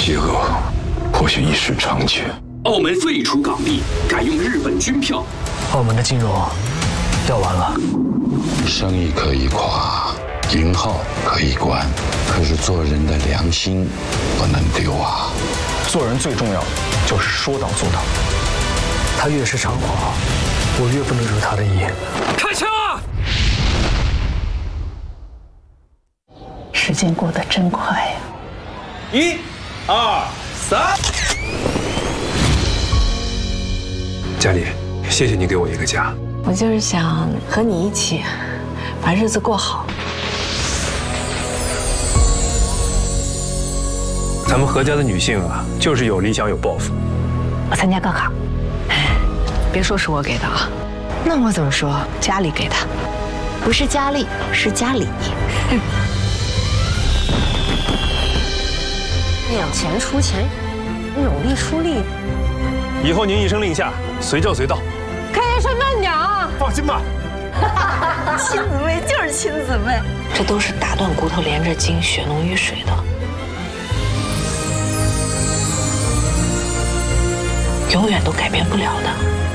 邪恶或许一时猖獗。 澳门废除港币，改用日本军票。 澳门的金融要完了。 生意可以垮，银号可以关，可是做人的良心不能丢啊！ 做人最重要的就是说到做到。他越是猖狂，我越不能惹他的意。 开枪！ 时间过得真快呀 ！1、2、3。 佳丽，谢谢你给我一个家。 我就是想和你一起把日子过好。 咱们何家的女性啊，就是有理想有抱负。 我参加高考， 别说是我给的啊，那我怎么说？家里给的， 不是佳丽，是家里。 有钱出钱，有力出力。 以后您一声令下，随叫随到。 开车慢点啊！ 放心吧。 亲姊妹就是亲姊妹， 这都是打断骨头连着筋，血浓于水的，永远都改变不了的。